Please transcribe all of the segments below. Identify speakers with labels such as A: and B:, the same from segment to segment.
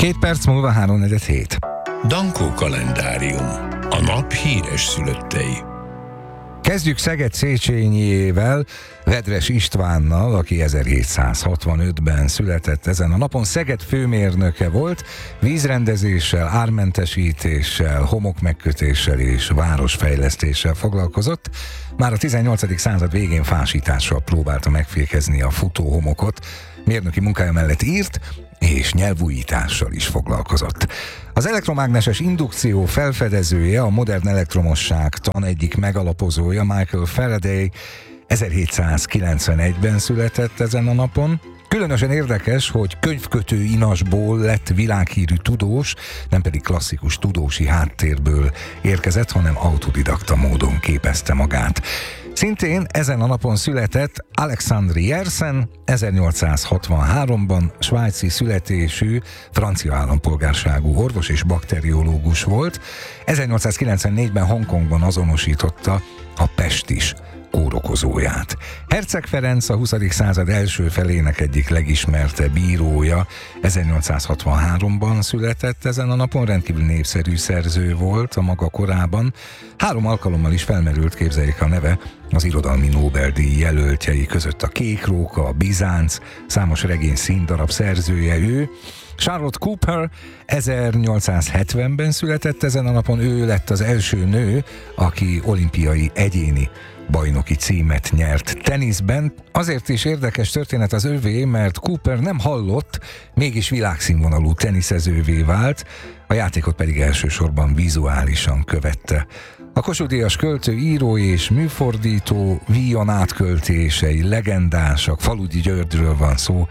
A: 2 perc múlva 3:47.
B: Dankó kalendárium. A nap híres szülöttei.
A: Kezdjük Szeged Széchenyiével, Vedres Istvánnal, aki 1765-ben született ezen a napon. Szeged főmérnöke volt, vízrendezéssel, ármentesítéssel, homokmegkötéssel és városfejlesztéssel foglalkozott. Már a 18. század végén fásítással próbálta megfékezni a futóhomokot, mérnöki munkája mellett írt, és nyelvújítással is foglalkozott. Az elektromágneses indukció felfedezője, a modern elektromosságtan egyik megalapozója, Michael Faraday 1791-ben született ezen a napon. Különösen érdekes, hogy könyvkötő inasból lett világhírű tudós, nem pedig klasszikus tudósi háttérből érkezett, hanem autodidakta módon képezte magát. Szintén ezen a napon született Alexandre Yersin, 1863-ban svájci születésű, francia állampolgárságú orvos és bakteriológus volt. 1894-ben Hongkongban azonosította a pestis kórokozóját. Herceg Ferenc a 20. század első felének egyik legismertebb írója, 1863-ban született ezen a napon, rendkívül népszerű szerző volt a maga korában. 3 alkalommal is felmerült, képzeljék a neve, az irodalmi Nobel-díj jelöltjei között. A Kék róka, a Bizánc, számos regény színdarab szerzője ő. Charlotte Cooper 1870-ben született ezen a napon, ő lett az első nő, aki olimpiai egyéni bajnoki címet nyert teniszben. Azért is érdekes történet az övé, mert Cooper nem hallott, mégis világszínvonalú teniszezővé vált, a játékot pedig elsősorban vizuálisan követte. A Kossuth-díjas költő, író és műfordító víjon átköltései legendásak, Faludi Györgyről van szó,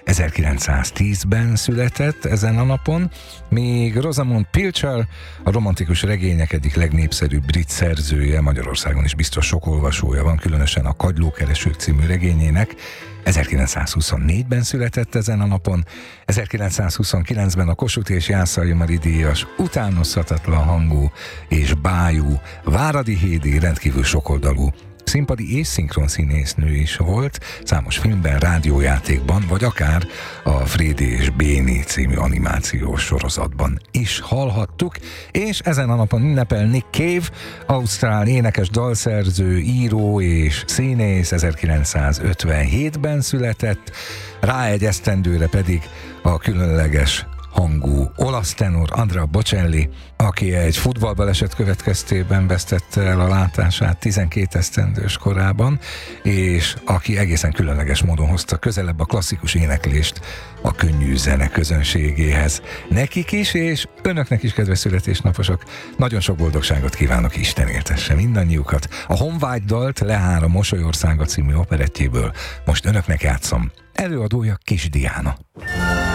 A: 1910-ben született ezen a napon, míg Rosamund Pilcher, a romantikus regények egyik legnépszerűbb brit szerzője, Magyarországon is biztos sok olvasója van, különösen a Kagylókeresők című regényének, 1924-ben született ezen a napon, 1929-ben a Kossuth és Jászai Mari díjas, utánozhatatlan hangú és bájú Váradi Hédi rendkívül sokoldalú színpadi és szinkron színésznő is volt, számos filmben, rádiójátékban, vagy akár a Frédi és Béni című animációs sorozatban is hallhattuk, és ezen a napon ünnepel Nick Cave, ausztrál énekes, dalszerző, író és színész, 1957-ben született, rá egy esztendőre pedig a különleges hangú olasz tenor Andrea Bocelli, aki egy futballbaleset következtében vesztette el a látását 12 esztendős korában, és aki egészen különleges módon hozta közelebb a klasszikus éneklést a könnyű zene közönségéhez. Nekik is, és önöknek is, kedves születésnaposok, nagyon sok boldogságot kívánok, Isten éltesse mindannyiukat. A Honvágy dalt Lehár a Mosolyországa című operettjéből most önöknek játszom. Előadója Kis Diana.